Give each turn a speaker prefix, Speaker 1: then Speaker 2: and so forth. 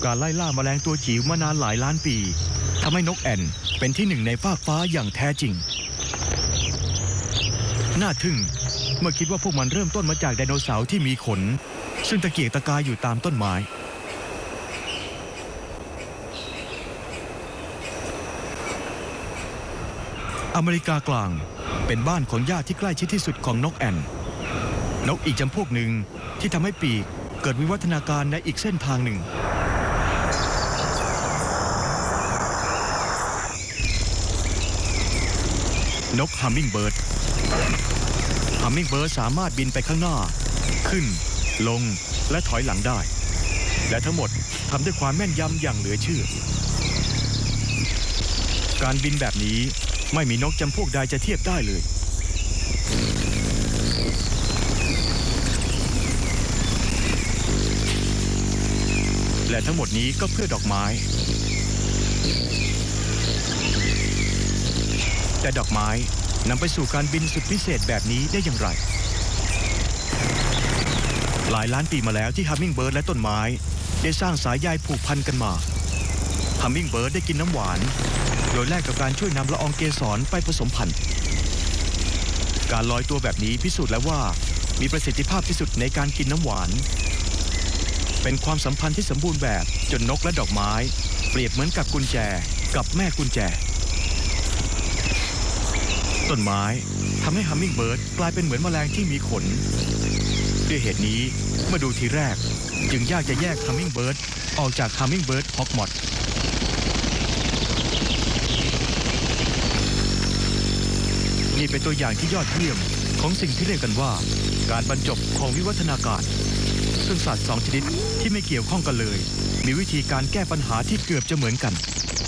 Speaker 1: การไล่ล่าแมลงตัวจิ๋วมานานหลายล้านปีทำให้นกแอ่นเป็นที่หนึ่งในฟากฟ้าอย่างแท้จริงน่าทึ่งเมื่อคิดว่าพวกมันเริ่มต้นมาจากไดโนเสาร์ที่มีขนซึ่งตะเกียกตะกายอยู่ตามต้นไม้อเมริกากลางเป็นบ้านของญาติที่ใกล้ชิดที่สุดของนกแอ่นนกอีกจำพวกหนึ่งที่ทำให้ปีกเกิดวิวัฒนาการในอีกเส้นทางหนึ่งนกฮัมมิงเบิร์ดสามารถบินไปข้างหน้าขึ้นลงและถอยหลังได้และทั้งหมดทำด้วยความแม่นยำอย่างเหลือเชื่อการบินแบบนี้ไม่มีนกจำพวกใดจะเทียบได้เลยและทั้งหมดนี้ก็เพื่อดอกไม้แต่ดอกไม้นำไปสู่การบินสุดพิเศษแบบนี้ได้อย่างไรหลายล้านปีมาแล้วที่ฮัมมิงเบิร์ดและต้นไม้ได้สร้างสายใยผูกพันกันมาฮัมมิงเบิร์ดได้กินน้ำหวานโดยแลกกับการช่วยนำละอองเกสรไปผสมพันธุ์การลอยตัวแบบนี้พิสูจน์แล้วว่ามีประสิทธิภาพที่สุดในการกินน้ำหวานเป็นความสัมพันธ์ที่สมบูรณ์แบบจนนกและดอกไม้เปรียบเหมือนกับกุญแจกับแม่กุญแจต้นไม้ทำให้ฮัมมิงเบิร์ดกลายเป็นเหมือนแมลงที่มีขนด้วยเหตุนี้เมื่อดูทีแรกจึงยากจะแยกฮัมมิงเบิร์ดออกจากฮัมมิงเบิร์ดฮอกมอตนี่เป็นตัวอย่างที่ยอดเยี่ยมของสิ่งที่เรียกกันว่าการบรรจบของวิวัฒนาการซึ่งสัตว์สองชนิดที่ไม่เกี่ยวข้องกันเลยมีวิธีการแก้ปัญหาที่เกือบจะเหมือนกัน